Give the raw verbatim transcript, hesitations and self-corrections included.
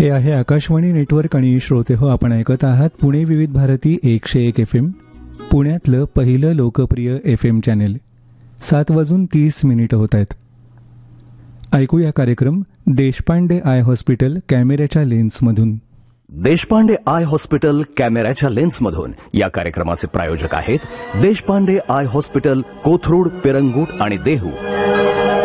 हे आहे आकाशवाणी नेटवर्क आणि श्रोते हो, आपण ऐकत आहात पुणे विविध भारती एकशे एक एफ एम, पुण्यातलं पहिलं लोकप्रिय एफ एम चॅनेल. सात वाजून तीस मिनिटं होत आहेत. ऐकूया कार्यक्रम देशपांडे आय हॉस्पिटल कॅमेऱ्याच्या लेन्समधून. देशपांडे आय हॉस्पिटल कॅमेऱ्याच्या लेन्समधून या कार्यक्रमाचे प्रायोजक आहेत देशपांडे आय हॉस्पिटल, कोथरूड, पेरंगूट आणि देहू.